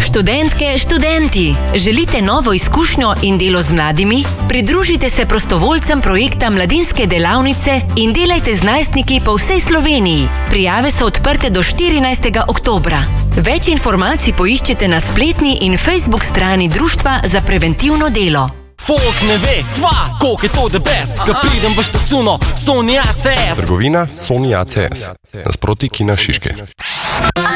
Študentke, študenti, želite novo izkušnjo in delo z mladimi? Pridružite se prostovoljcem projekta Mladinske delavnice in delajte z najstniki po vsej Sloveniji. Prijave so odprte do 14. oktobra. Več informacij poiščite na spletni in Facebook strani Društva za preventivno delo. Folk ne ve, koliko je to the best, ko pridem v štacuno Sony ACS. Trgovina Sony ACS. Nasproti Kina Šiške.